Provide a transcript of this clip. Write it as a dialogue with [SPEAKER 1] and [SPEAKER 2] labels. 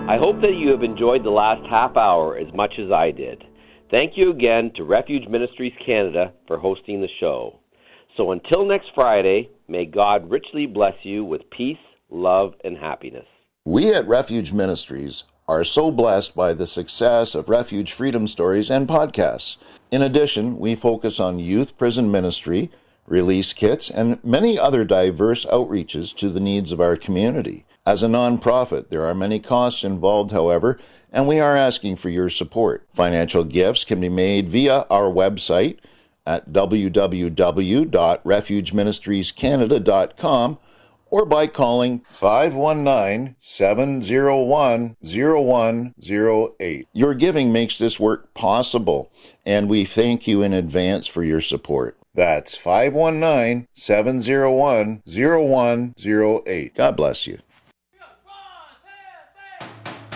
[SPEAKER 1] I hope that you have enjoyed the last half hour as much as I did. Thank you again to Refuge Ministries Canada for hosting the show. So until next Friday, may God richly bless you with peace, love, and happiness.
[SPEAKER 2] We at Refuge Ministries are so blessed by the success of Refuge Freedom Stories and podcasts. In addition, we focus on youth prison ministry, release kits, and many other diverse outreaches to the needs of our community. As a nonprofit, there are many costs involved, however, and we are asking for your support. Financial gifts can be made via our website at www.refugeministriescanada.com or by calling 519-701-0108. Your giving makes this work possible, and we thank you in advance for your support. That's 519-701-0108. God bless you.